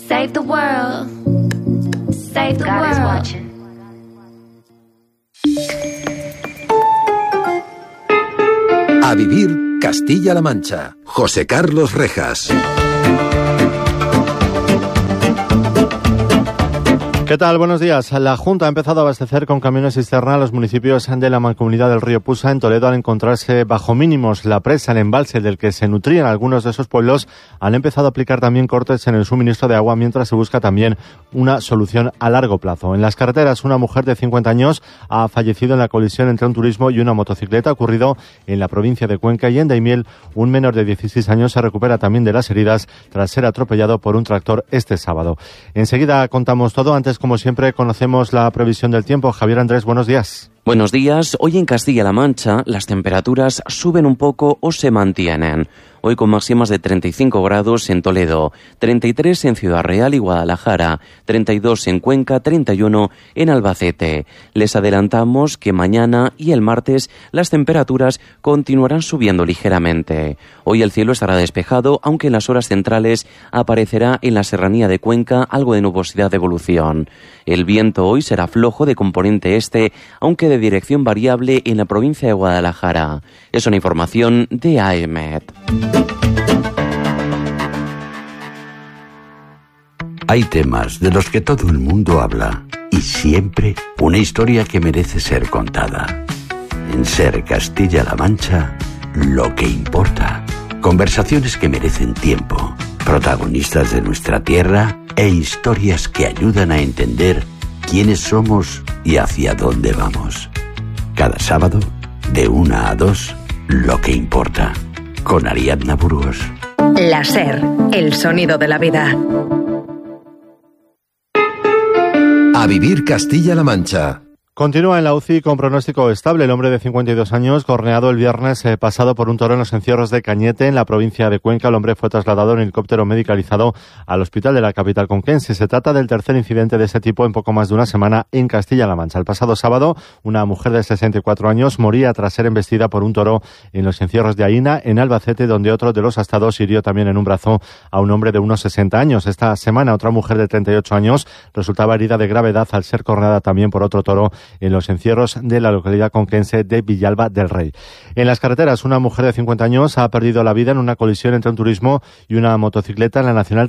Save the world. Save the world. God is watching. A vivir Castilla-La Mancha. José Carlos Rejas. ¿Qué tal? Buenos días. La Junta ha empezado a abastecer con camiones cisterna a los municipios de la Mancomunidad del Río Pusa en Toledo al encontrarse bajo mínimos. La presa, el embalse del que se nutrían algunos de esos pueblos, han empezado a aplicar también cortes en el suministro de agua mientras se busca también una solución a largo plazo. En las carreteras, una mujer de 50 años ha fallecido en la colisión entre un turismo y una motocicleta ocurrido en la provincia de Cuenca, y en Daimiel un menor de 16 años se recupera también de las heridas tras ser atropellado por un tractor este sábado. Enseguida contamos todo. Antes, como siempre, conocemos la previsión del tiempo. Javier Andrés, buenos días. Buenos días. Hoy en Castilla-La Mancha las temperaturas suben un poco o se mantienen. Hoy con máximas de 35 grados en Toledo, 33 en Ciudad Real y Guadalajara, 32 en Cuenca, 31 en Albacete. Les adelantamos que mañana y el martes las temperaturas continuarán subiendo ligeramente. Hoy el cielo estará despejado, aunque en las horas centrales aparecerá en la serranía de Cuenca algo de nubosidad de evolución. El viento hoy será flojo de componente este, aunque de dirección variable en la provincia de Guadalajara. Es una información de AEMET. Hay temas de los que todo el mundo habla y siempre una historia que merece ser contada. En Ser Castilla-La Mancha, lo que importa. Conversaciones que merecen tiempo, protagonistas de nuestra tierra e historias que ayudan a entender quiénes somos y hacia dónde vamos. Cada sábado, de 1 a 2, lo que importa. Con Ariadna Burgos. La Ser, el sonido de la vida. A vivir Castilla-La Mancha. Continúa en la UCI con pronóstico estable el hombre de 52 años, corneado el viernes pasado por un toro en los encierros de Cañete, en la provincia de Cuenca. El hombre fue trasladado en helicóptero medicalizado al hospital de la capital conquense. Se trata del tercer incidente de ese tipo en poco más de una semana en Castilla-La Mancha. El pasado sábado, una mujer de 64 años moría tras ser embestida por un toro en los encierros de Aína, en Albacete, donde otro de los astados hirió también en un brazo a un hombre de unos 60 años. Esta semana, otra mujer de 38 años resultaba herida de gravedad al ser corneada también por otro toro en los encierros de la localidad conquense de Villalba del Rey. En las carreteras, una mujer de 50 años ha perdido la vida en una colisión entre un turismo y una motocicleta en la Nacional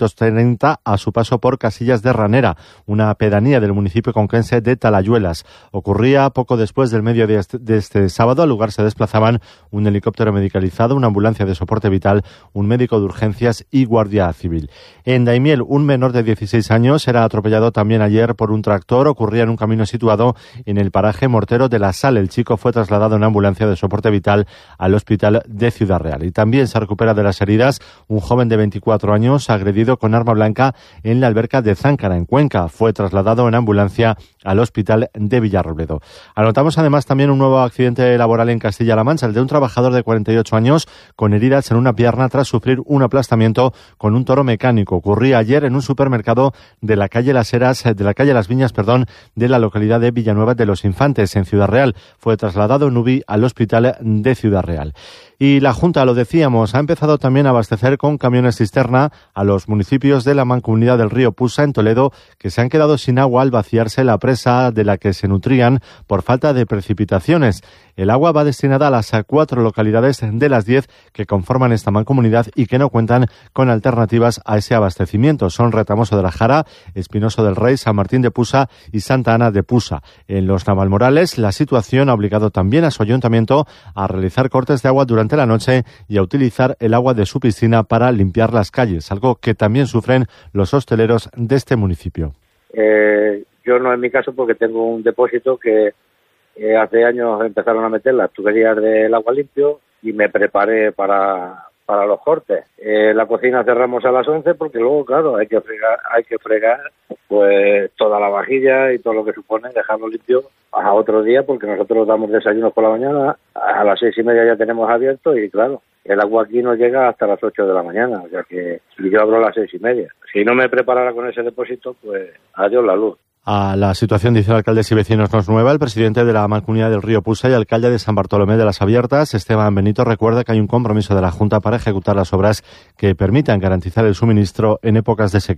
330 a su paso por Casillas de Ranera, una pedanía del municipio conquense de Talayuelas. Ocurría poco después del mediodía de este sábado. Al lugar se desplazaban un helicóptero medicalizado, una ambulancia de soporte vital, un médico de urgencias y guardia civil. En Daimiel, un menor de 16 años era atropellado también ayer por un tractor. Ocurría en un camino situado en el paraje Mortero de la Sal. El chico fue trasladado en ambulancia de soporte vital al hospital de Ciudad Real. Y también se recupera de las heridas un joven de 24 años agredido con arma blanca en la alberca de Záncara, en Cuenca. Fue trasladado en ambulancia al hospital de Villarrobledo. Anotamos además también un nuevo accidente laboral en Castilla-La Mancha, el de un trabajador de 48 años con heridas en una pierna tras sufrir un aplastamiento con un toro mecánico. Ocurría ayer en un supermercado de la calle Las Viñas, de la localidad de Villanueva de los Infantes, en Ciudad Real. Fue trasladado en UBI al hospital de Ciudad Real. Y la Junta, lo decíamos, ha empezado también a abastecer con camiones cisterna a los municipios de la Mancomunidad del Río Pusa, en Toledo, que se han quedado sin agua al vaciarse la presa de la que se nutrían por falta de precipitaciones. El agua va destinada a las 4 localidades de las 10 que conforman esta mancomunidad y que no cuentan con alternativas a ese abastecimiento. Son Retamoso de la Jara, Espinoso del Rey, San Martín de Pusa y Santa Ana de Pusa. En los Navalmorales, la situación ha obligado también a su ayuntamiento a realizar cortes de agua durante la noche y a utilizar el agua de su piscina para limpiar las calles, algo que también sufren los hosteleros de este municipio. Yo no en mi caso, porque tengo un depósito que hace años empezaron a meter las tuberías del agua limpio y me preparé para los cortes. La cocina cerramos a las 11 porque luego, claro, hay que fregar pues toda la vajilla y todo lo que supone dejarlo limpio a otro día, porque nosotros damos desayunos por la mañana, a las 6:30 ya tenemos abierto y claro, el agua aquí no llega hasta las 8 de la mañana, o sea que yo abro a las 6:30. Si no me preparara con ese depósito, pues adiós la luz. A la situación, dice el alcalde y vecinos, no es nueva. El presidente de la Mancomunidad del Río Pusa y alcalde de San Bartolomé de las Abiertas, Esteban Benito, recuerda que hay un compromiso de la Junta para ejecutar las obras que permitan garantizar el suministro en épocas de sequía.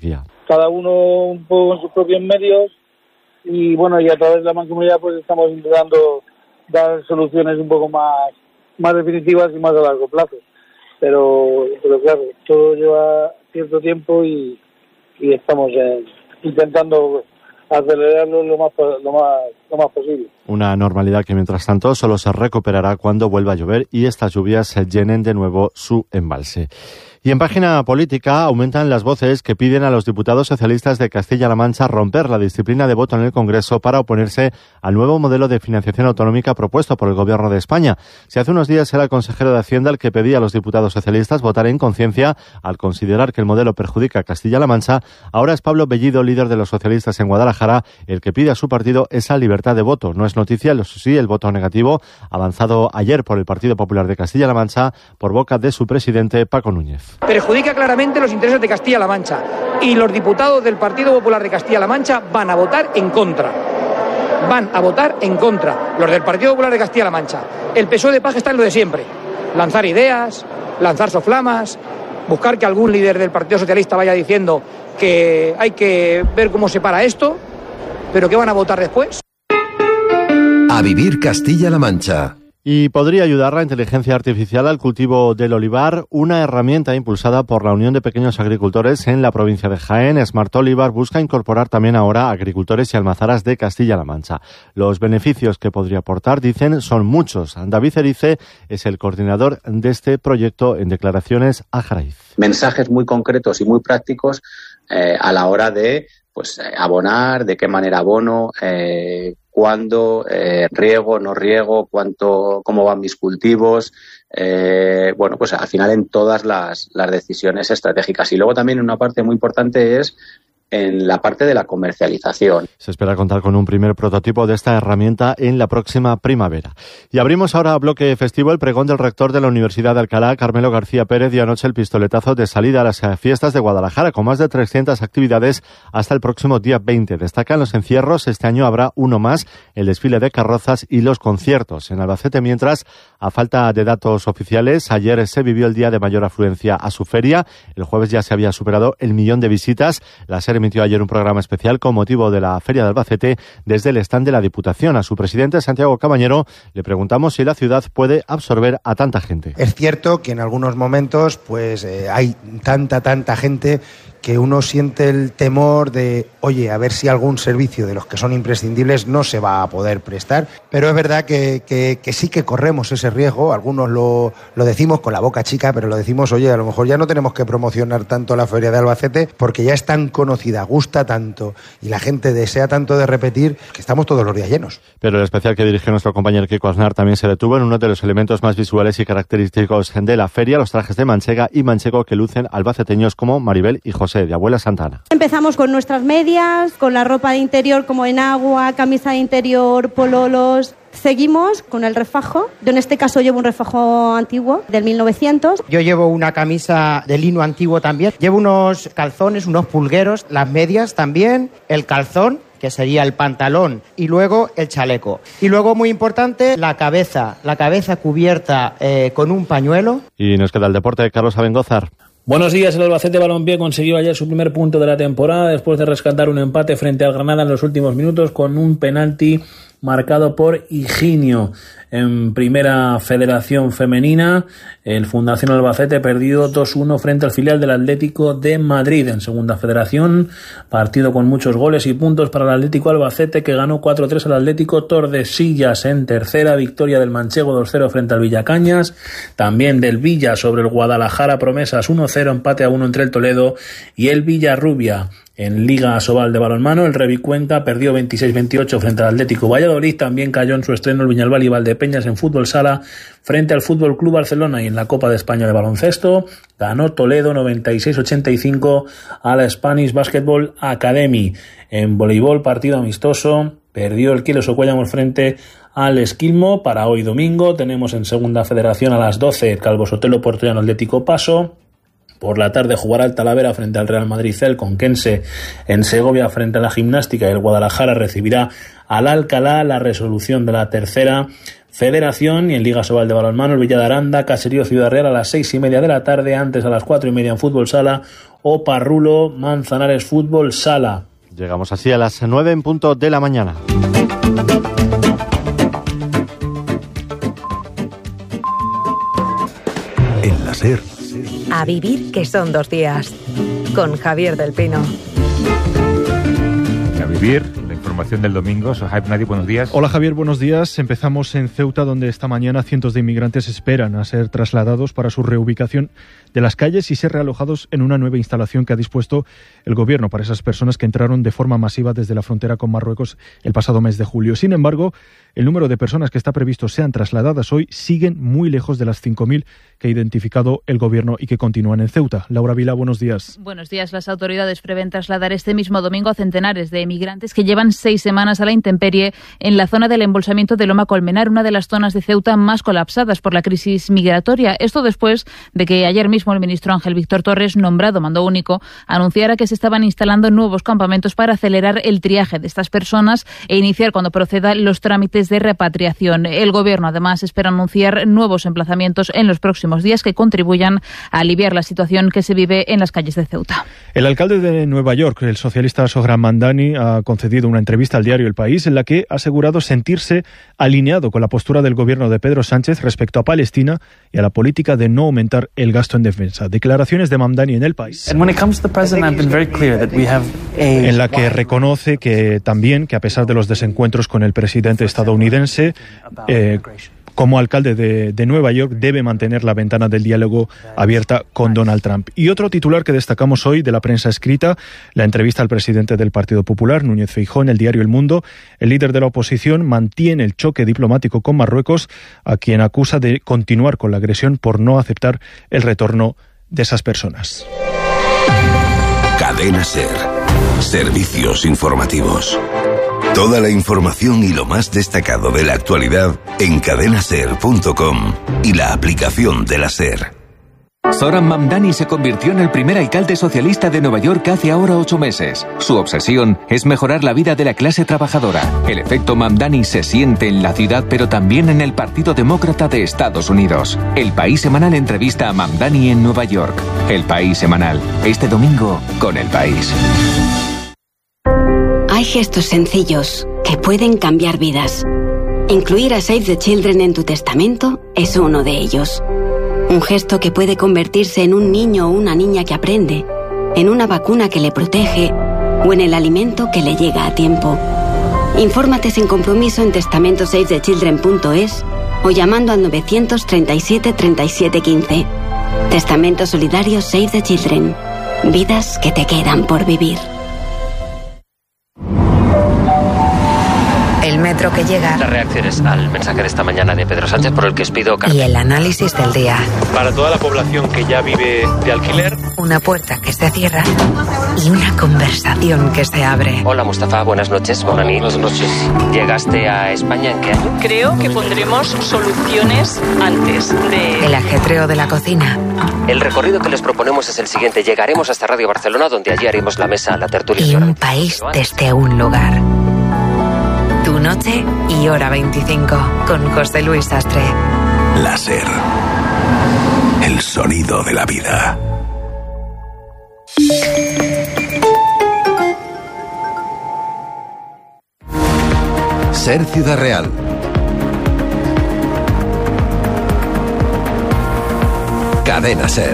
cada uno un poco con sus propios medios, y bueno, y a través de la Mancomunidad pues estamos intentando dar soluciones un poco más definitivas y más a largo plazo. Pero claro, todo lleva cierto tiempo y estamos intentando acelerarlo lo más posible. Una normalidad que mientras tanto solo se recuperará cuando vuelva a llover y estas lluvias llenen de nuevo su embalse. Y en página política aumentan las voces que piden a los diputados socialistas de Castilla-La Mancha romper la disciplina de voto en el Congreso para oponerse al nuevo modelo de financiación autonómica propuesto por el Gobierno de España. Si hace unos días era el consejero de Hacienda el que pedía a los diputados socialistas votar en conciencia al considerar que el modelo perjudica a Castilla-La Mancha, ahora es Pablo Bellido, líder de los socialistas en Guadalajara, el que pide a su partido esa libertad de voto. No es noticia, sí, el voto negativo avanzado ayer por el Partido Popular de Castilla-La Mancha por boca de su presidente Paco Núñez. Perjudica claramente los intereses de Castilla-La Mancha y los diputados del Partido Popular de Castilla-La Mancha van a votar en contra. Van a votar en contra los del Partido Popular de Castilla-La Mancha. El PSOE de Paje está en lo de siempre. Lanzar ideas, lanzar soflamas, buscar que algún líder del Partido Socialista vaya diciendo que hay que ver cómo se para esto, pero ¿qué van a votar después? A vivir Castilla-La Mancha. Y podría ayudar la inteligencia artificial al cultivo del olivar, una herramienta impulsada por la Unión de Pequeños Agricultores en la provincia de Jaén. Smart Olivar busca incorporar también ahora agricultores y almazaras de Castilla-La Mancha. Los beneficios que podría aportar, dicen, son muchos. David Erice es el coordinador de este proyecto en declaraciones a Jaraiz. Mensajes muy concretos y muy prácticos a la hora de abonar, de qué manera abono, cuándo, riego, no riego, cómo van mis cultivos, pues al final en todas las decisiones estratégicas. Y luego también una parte muy importante es en la parte de la comercialización. Se espera contar con un primer prototipo de esta herramienta en la próxima primavera. Y abrimos ahora a bloque festivo el pregón del rector de la Universidad de Alcalá, Carmelo García Pérez, y anoche el pistoletazo de salida a las fiestas de Guadalajara, con más de 300 actividades hasta el próximo día 20. Destacan los encierros, este año habrá uno más, el desfile de carrozas y los conciertos en Albacete, mientras, a falta de datos oficiales, ayer se vivió el día de mayor afluencia a su feria. El jueves ya se había superado el 1.000.000 de visitas. La SER emitió ayer un programa especial con motivo de la Feria de Albacete desde el stand de la Diputación. A su presidente, Santiago Cabañero, le preguntamos si la ciudad puede absorber a tanta gente. Es cierto que en algunos momentos hay tanta gente que uno siente el temor de, oye, a ver si algún servicio de los que son imprescindibles no se va a poder prestar. Pero es verdad que sí que corremos ese riesgo. Algunos lo decimos con la boca chica, pero lo decimos, oye, a lo mejor ya no tenemos que promocionar tanto la Feria de Albacete porque ya es tan conocida, gusta tanto y la gente desea tanto de repetir que estamos todos los días llenos. Pero el especial que dirige nuestro compañero Kiko Aznar también se detuvo en uno de los elementos más visuales y característicos de la feria, los trajes de manchega y manchego que lucen albaceteños como Maribel y José, de Abuela Santana. Empezamos con nuestras medias, con la ropa de interior como enagua, camisa de interior, pololos. Seguimos con el refajo. Yo en este caso llevo un refajo antiguo del 1900. Yo llevo una camisa de lino antiguo también. Llevo unos calzones, unos pulgueros, las medias también, el calzón, que sería el pantalón, y luego el chaleco. Y luego, muy importante, la cabeza cubierta con un pañuelo. Y nos queda el deporte, Carlos Abengózar. Buenos días, el Albacete Balompié consiguió ayer su primer punto de la temporada después de rescatar un empate frente al Granada en los últimos minutos con un penalti marcado por Higinio. En Primera Federación Femenina, el Fundación Albacete perdió 2-1 frente al filial del Atlético de Madrid. En Segunda Federación, partido con muchos goles y puntos para el Atlético Albacete, que ganó 4-3 al Atlético Tordesillas. En Tercera, victoria del manchego 2-0 frente al Villacañas. También del Villa sobre el Guadalajara Promesas 1-0, empate a 1 entre el Toledo y el Villarrubia. En Liga Asobal de balonmano, el Revicuenca perdió 26-28 frente al Atlético Valladolid. También cayó en su estreno el Viñalbal y Valdepeñas en fútbol sala frente al Fútbol Club Barcelona. Y en la Copa de España de baloncesto ganó Toledo 96-85 a la Spanish Basketball Academy. En voleibol, partido amistoso, perdió el Quielos Ocuellamos frente al Esquilmo. Para hoy domingo tenemos en Segunda Federación a las 12 el Calvo Sotelo Puertollano Atlético Paso. Por la tarde jugará el Talavera frente al Real Madrid C, el Conquense en Segovia frente a la Gimnástica y el Guadalajara recibirá al Alcalá. La resolución de la Tercera Federación. Y en Liga Sobal de balonmano, el Villa de Aranda, Caserío Ciudad Real a las 6:30 de la tarde. Antes, a las 4:30 en fútbol sala, o Parrulo, Manzanares Fútbol Sala. Llegamos así a las 9 en punto de la mañana. En la SER. A vivir, que son 2 días. Con Javier del Pino. A vivir, la información del domingo. Sohaib Nadi, buenos días. Hola Javier, buenos días. Empezamos en Ceuta, donde esta mañana cientos de inmigrantes esperan a ser trasladados para su reubicación de las calles y ser realojados en una nueva instalación que ha dispuesto el gobierno para esas personas que entraron de forma masiva desde la frontera con Marruecos el pasado mes de julio. Sin embargo, el número de personas que está previsto sean trasladadas hoy siguen muy lejos de las 5.000 que ha identificado el gobierno y que continúan en Ceuta. Laura Vila, buenos días. Buenos días. Las autoridades prevén trasladar este mismo domingo a centenares de emigrantes que llevan 6 semanas a la intemperie en la zona del embolsamiento de Loma Colmenar, una de las zonas de Ceuta más colapsadas por la crisis migratoria. Esto después de que ayer mismo el ministro Ángel Víctor Torres, nombrado mando único, anunciara que se estaban instalando nuevos campamentos para acelerar el triaje de estas personas e iniciar cuando proceda los trámites de repatriación. El gobierno además espera anunciar nuevos emplazamientos en los próximos días que contribuyan a aliviar la situación que se vive en las calles de Ceuta. El alcalde de Nueva York, el socialista Sohran Mamdani, ha concedido una entrevista al diario El País en la que ha asegurado sentirse alineado con la postura del gobierno de Pedro Sánchez respecto a Palestina y a la política de no aumentar el gasto en defensa. Declaraciones de Mamdani en El País, en la que reconoce que también, que a pesar de los desencuentros con el presidente estadounidense, como alcalde de Nueva York, debe mantener la ventana del diálogo abierta con Donald Trump. Y otro titular que destacamos hoy de la prensa escrita, la entrevista al presidente del Partido Popular, Núñez Feijóo, en el diario El Mundo. El líder de la oposición mantiene el choque diplomático con Marruecos, a quien acusa de continuar con la agresión por no aceptar el retorno de esas personas. Cadena SER. Servicios informativos. Toda la información y lo más destacado de la actualidad en cadenaser.com y la aplicación de la SER. Zohran Mamdani se convirtió en el primer alcalde socialista de Nueva York hace ahora 8 meses. Su obsesión es mejorar la vida de la clase trabajadora. El efecto Mamdani se siente en la ciudad, pero también en el Partido Demócrata de Estados Unidos. El País Semanal entrevista a Mamdani en Nueva York. El País Semanal, este domingo con El País. Hay gestos sencillos que pueden cambiar vidas. Incluir a Save the Children en tu testamento es uno de ellos. Un gesto que puede convertirse en un niño o una niña que aprende, en una vacuna que le protege o en el alimento que le llega a tiempo. Infórmate sin compromiso en testamentosavethechildren.es o llamando al 937 37 15. Testamento solidario Save the Children. Vidas que te quedan por vivir. El metro que llega. Las reacciones al mensaje de esta mañana de Pedro Sánchez por el que os pido Y el análisis del día. Para toda la población que ya vive de alquiler. Una puerta que se cierra y una conversación que se abre. Hola Mustafa, buenas noches. Buenas noches. ¿Llegaste a España en qué año? Creo que pondremos soluciones antes de... El ajetreo de la cocina. El recorrido que les proponemos es el siguiente. Llegaremos hasta Radio Barcelona, donde allí haremos la mesa, la tertulia. Y un país desde un lugar. Tu noche y hora 25 con José Luis Sastre. La SER. El sonido de la vida. SER Ciudad Real. Cadena SER.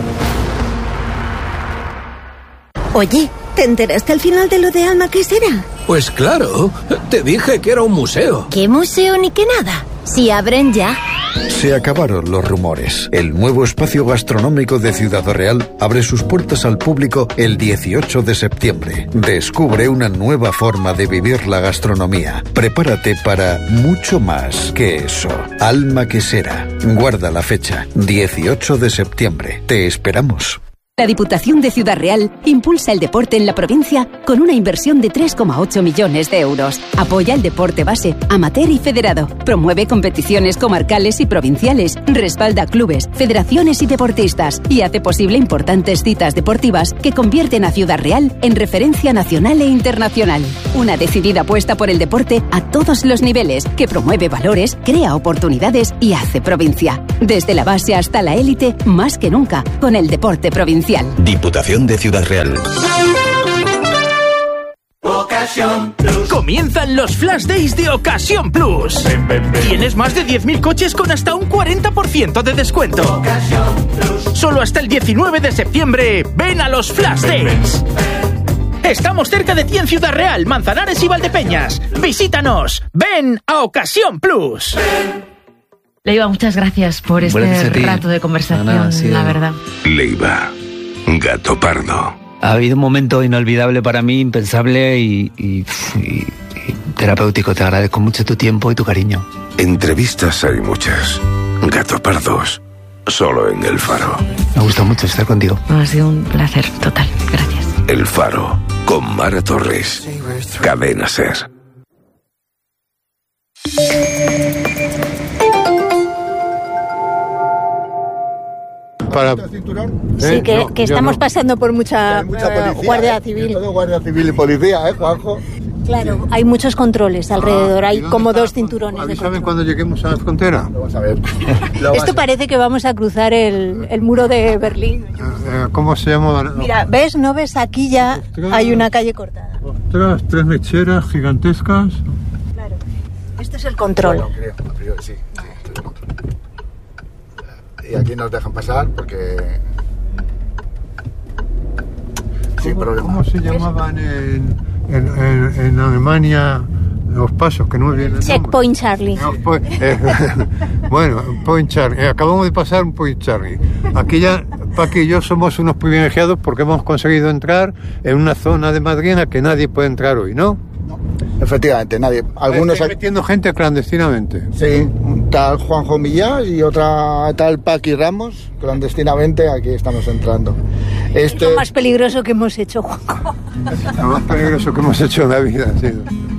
Oye, ¿te enteraste al final de lo de Alma Quesera? Pues claro, te dije que era un museo. ¿Qué museo ni qué nada? Si abren ya. Se acabaron los rumores. El nuevo espacio gastronómico de Ciudad Real abre sus puertas al público el 18 de septiembre. Descubre una nueva forma de vivir la gastronomía. Prepárate para mucho más que eso. Alma Quesera. Guarda la fecha. 18 de septiembre. Te esperamos. La Diputación de Ciudad Real impulsa el deporte en la provincia con una inversión de 3,8 millones de euros. Apoya el deporte base, amateur y federado. Promueve competiciones comarcales y provinciales. Respalda clubes, federaciones y deportistas. Y hace posible importantes citas deportivas que convierten a Ciudad Real en referencia nacional e internacional. Una decidida apuesta por el deporte a todos los niveles que promueve valores, crea oportunidades y hace provincia. Desde la base hasta la élite, más que nunca, con el deporte provincial. Diputación de Ciudad Real. Comienzan los Flash Days de Ocasión Plus. Tienes más de 10.000 coches con hasta un 40% de descuento. Solo hasta el 19 de septiembre, ven a los Flash Days. Estamos cerca de ti en Ciudad Real, Manzanares y Valdepeñas. Visítanos. Ven a Ocasión Plus. Leiva, muchas gracias por este rato de conversación, la verdad. Leiva, gato pardo. Ha habido un momento inolvidable para mí, impensable y terapéutico. Te agradezco mucho tu tiempo y tu cariño. Entrevistas hay muchas. Gato pardos, solo en El Faro. Me gusta mucho estar contigo. Ha sido un placer total. Gracias. El Faro, con Mara Torres. Cadena SER. Sí, que estamos pasando por mucha guardia civil. Todo guardia civil y policía, Juanjo? Claro, hay muchos controles alrededor, hay como 2 cinturones. ¿Avísame cuando lleguemos a la frontera? Vamos a ver. Esto parece que vamos a cruzar el muro de Berlín. ¿Cómo se llama? Mira, ¿ves? ¿No ves? Aquí ya hay una calle cortada. Ostras, 3 lecheras gigantescas. Claro, esto es el control. Bueno, creo, a priori sí. Y aquí nos dejan pasar porque... Sin problema. ¿Cómo se llamaban en Alemania los pasos? Que no me vienen. Checkpoint Charlie. Bueno, Point Charlie. Acabamos de pasar un Point Charlie. Aquí ya, Paqui y yo somos unos privilegiados porque hemos conseguido entrar en una zona de Madrid en la que nadie puede entrar hoy, ¿no? Efectivamente, nadie. Algunos están metiendo gente clandestinamente. Sí, un tal Juanjo Millás y otra tal Paqui Ramos, clandestinamente aquí estamos entrando. Es lo más peligroso que hemos hecho, Juanjo. Lo más peligroso que hemos hecho en la vida ha sido.